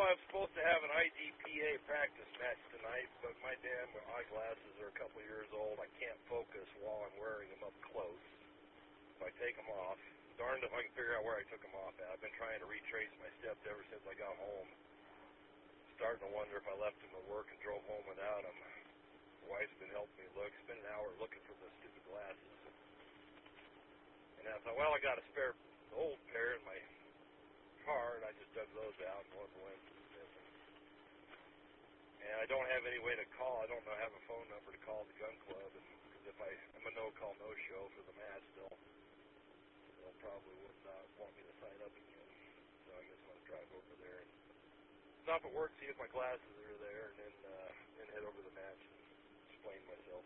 I'm supposed to have an IDPA practice match tonight, but my damn eyeglasses are a couple years old. I can't focus while I'm wearing them up close. So I take them off. Darned if I can figure out where I took them off at. I've been trying to retrace my steps ever since I got home. Starting to wonder if I left them at work and drove home without them. My wife's been helping me look. Spent an hour looking for the stupid glasses. And I thought, well, I got a spare old pair in my car, and I just dug those out, and one went missing. And I don't have any way to call. I don't have a phone number to call the gun club, and because if I'm a no-call, no-show for the match, they'll probably would not want me to sign up again. So I guess I'm going to drive over there and stop at work, see if my glasses are there, and then head over to the match and explain myself.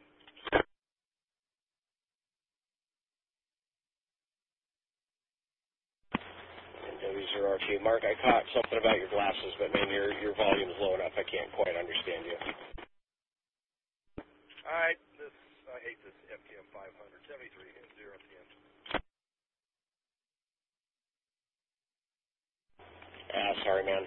WZRT. Mark, I caught something about your glasses, but man, your volume is low enough. I can't quite understand you. All right, I hate this FTM 500, 73 and 0 FTM. Sorry, man.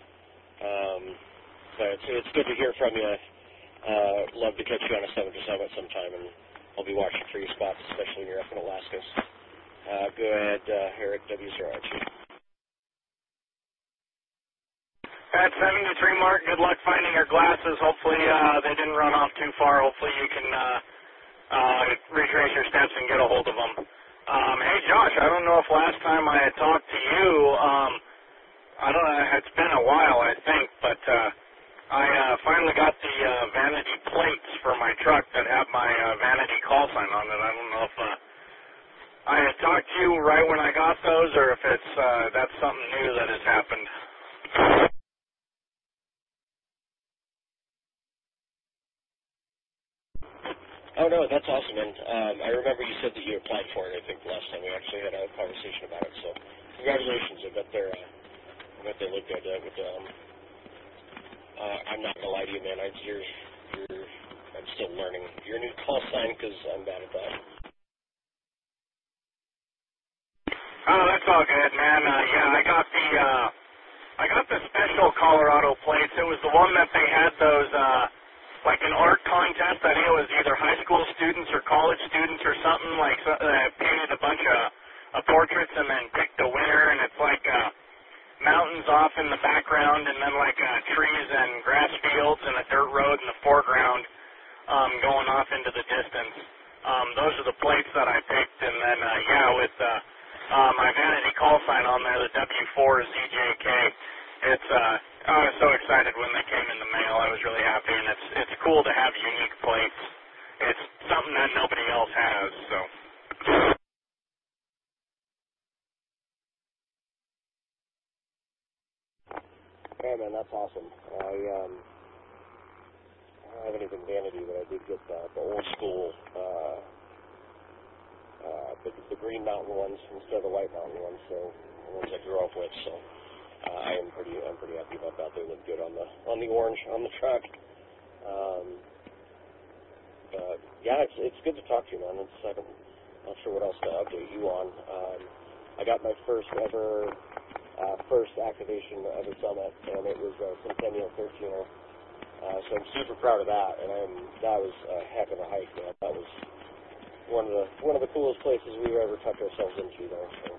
But it's good to hear from you. Love to catch you on a 7 to Summit sometime, and I'll be watching for your spots, especially when you're up in Alaska. Go ahead, Eric, WZRT. At 73, Mark, good luck finding your glasses. Hopefully they didn't run off too far. Hopefully you can retrace your steps and get a hold of them. Hey, Josh, I don't know if last time I had talked to you, I don't know, it's been a while, I think, but I finally got the vanity plates for my truck that have my vanity call sign on it. I don't know if I had talked to you right when I got those, or if that's something new that has happened. Oh, no, that's awesome, man. I remember you said that you applied for it, I think, last time we actually had a conversation about it. So congratulations. I bet they look good. I'm not going to lie to you, man. I'm still learning your new call sign because I'm bad at that. Oh, that's all good, man. Yeah, I got the special Colorado plates. It was the one that they had those, like an art contest. I think it was either high school students or college students or something. Like painted a bunch of portraits and then picked the winner. And it's like mountains off in the background, and then like trees and grass fields and a dirt road in the foreground, going off into the distance. Those are the plates that I picked. And then with my vanity call sign on there, the W4 ZJK. I was so excited when they came in the mail. I was really happy, and it's cool to have unique plates. It's something that nobody else has. So. Yeah, man, that's awesome. I haven't even vanity, but I did get the old school, the Green Mountain ones instead of the White Mountain ones, so the ones I grew up with. So I'm pretty happy about that. They look good on the orange on the truck. But yeah, it's good to talk to you, man. I'm not sure what else to update you on. I got my first activation of the summit, and it was Centennial 13er. So I'm super proud of that, and that was a heck of a hike, man. That was one of the coolest places we've ever tucked ourselves into there. So,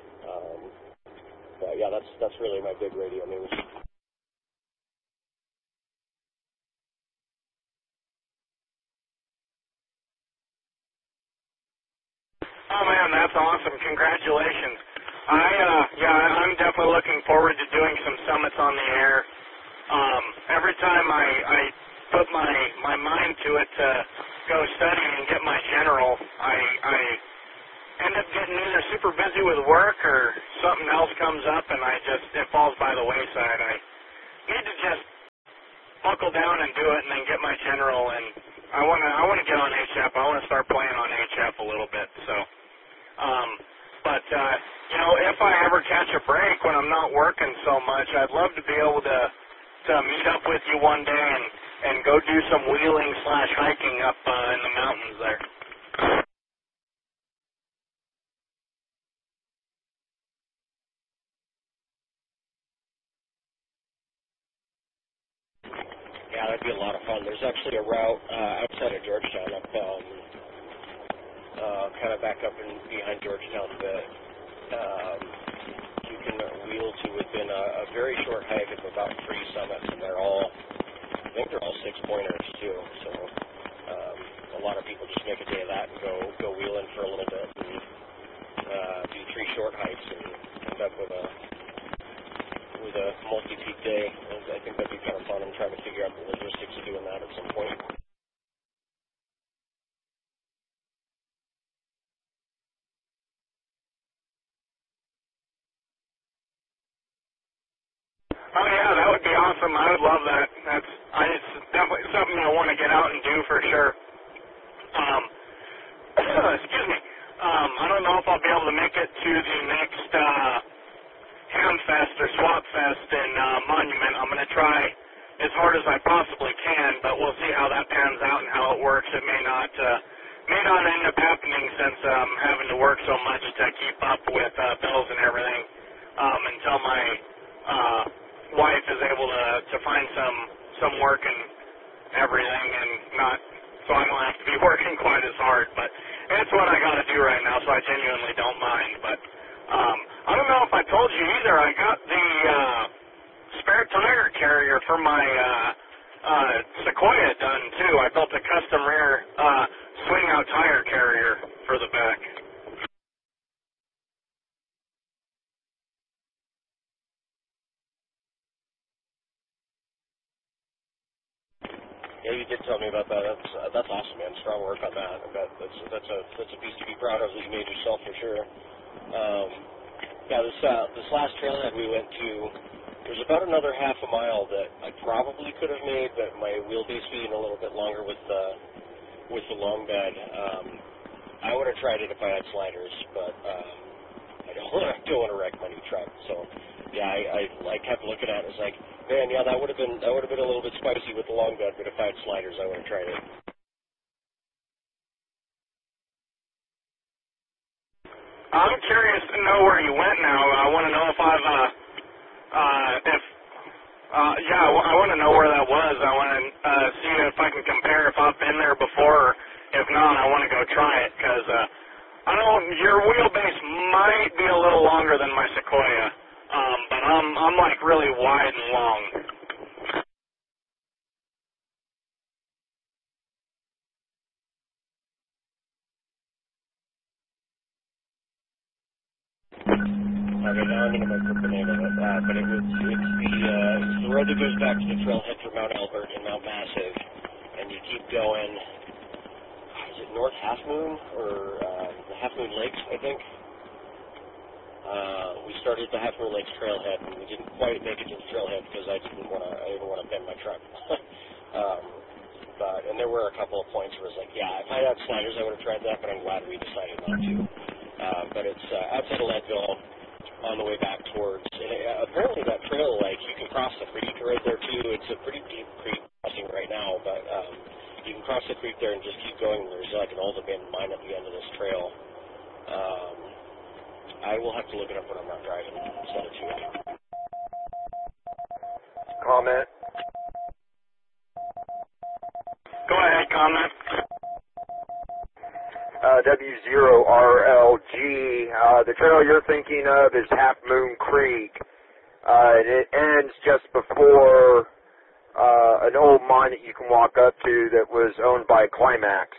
but yeah, that's really my big radio news. Oh man, that's awesome! Congratulations. I'm definitely looking forward to doing some summits on the air. Every time I put my mind to it to go study and get my general, I end up getting either super busy with work or something else comes up and it falls by the wayside. I need to just buckle down and do it and then get my general, and I want to get on HF. I want to start playing on HF a little bit. So, if I ever catch a break when I'm not working so much, I'd love to be able to meet up with you one day and go do some wheeling/hiking up in the mountains there. that'd be a lot of fun. There's actually a route outside of Georgetown, up kind of back up and behind Georgetown a bit. You can wheel to within a very short hike of about 3 summits, and I think they're all 6-pointers too. So a lot of people just make a day of that and go wheeling for a little bit and do 3 short hikes and end up with a multi-peak day. And I think that'd be kind of fun. I'm trying to figure out the logistics of doing that at some point. Oh yeah, that would be awesome. I would love that. It's definitely something I want to get out and do for sure. Excuse me. I don't know if I'll be able to make it to the next Hamfest or Swap Fest in Monument. I'm going to try as hard as I possibly can, but we'll see how that pans out and how it works. It may not end up happening since I'm having to work so much to keep up with bills and everything until my wife is able to find some work and everything, and not so I don't have to be working quite as hard. But it's what I got to do right now, so I genuinely don't mind. But I don't know if I told you either. I got the spare tire carrier for my Sequoia done too. I built a custom rear swing out tire carrier for the back. Yeah, you did tell me about that. That's awesome, man. Strong work on that. I bet that's a piece to be proud of that you made yourself for sure. Yeah, this last trailhead we went to, there's about another half a mile that I probably could have made, but my wheelbase being a little bit longer with the long bed, I would have tried it if I had sliders, but I don't want to wreck my new truck. So yeah, I kept looking at it. It's like, man, yeah, that would have been a little bit spicy with the long bed, but if I had sliders, I would have tried it. I'm curious to know where you went now. I want to know if I want to know where that was. I want to see if I can compare if I've been there before. If not, I want to go try it because I don't. Your wheelbase might be a little longer than my Sequoia, but I'm like really wide and long. Okay, now I'm going to look the name of it, but it's the road that goes back to the trailhead for Mount Albert and Mount Massive, and you keep going. Is it North Half Moon or the Half Moon Lakes? I think. We started the Half Moon Lakes trailhead, and we didn't quite make it to the trailhead because I didn't want to bend my truck. And there were a couple of points where it was like, yeah, if I had sliders, I would have tried that, but I'm glad we decided not to. But it's outside of Leadville, on the way back towards, and apparently that trail, like, you can cross the creek right there too. It's a pretty deep creek crossing right now, but you can cross the creek there and just keep going. There's like an old abandoned mine at the end of this trail. I will have to look it up when I'm not driving and send it to you. Comment. Go ahead, comment. W0RLG. The trail you're thinking of is Half Moon Creek. It ends just before an old mine that you can walk up to that was owned by Climax.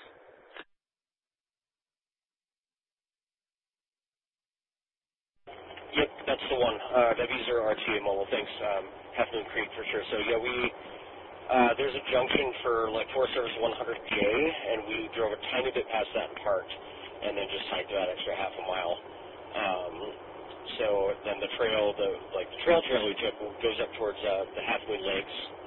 Yep, that's the one. W0RTA Mobile. Thanks. Half Moon Creek for sure. So yeah, there's a junction for like Forest Service 100J, and we drove a tiny bit past that and parked, and then just hiked that extra half a mile. So then the trail we took goes up towards the Half Moon Lakes,